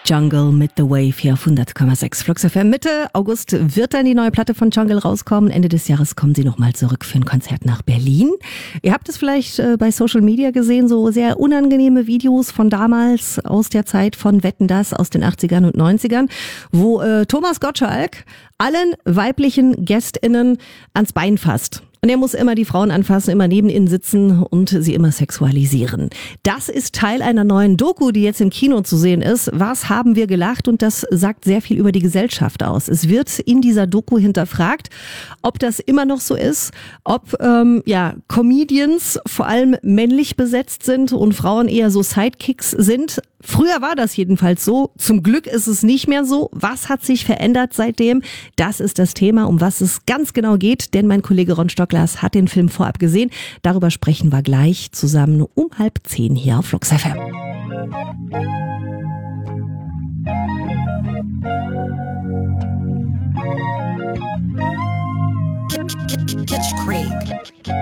Jungle mit The Wave hier auf 100,6 Flux FM. Mitte August wird dann die neue Platte von Jungle rauskommen. Ende des Jahres kommen sie nochmal zurück für ein Konzert nach Berlin. Ihr habt es vielleicht bei Social Media gesehen, so sehr unangenehme Videos von damals aus der Zeit von Wetten, dass aus den 80ern und 90ern, wo Thomas Gottschalk allen weiblichen GästInnen ans Bein fasst. Und er muss immer die Frauen anfassen, immer neben ihnen sitzen und sie immer sexualisieren. Das ist Teil einer neuen Doku, die jetzt im Kino zu sehen ist. Was haben wir gelacht? Und das sagt sehr viel über die Gesellschaft aus. Es wird in dieser Doku hinterfragt, ob das immer noch so ist, ob Comedians vor allem männlich besetzt sind und Frauen eher so Sidekicks sind. Früher war das jedenfalls so. Zum Glück ist es nicht mehr so. Was hat sich verändert seitdem? Das ist das Thema, um was es ganz genau geht. Denn mein Kollege Ron Stocklas hat den Film vorab gesehen. Darüber sprechen wir gleich zusammen um 9:30 hier auf Flux FM. Catch Craig.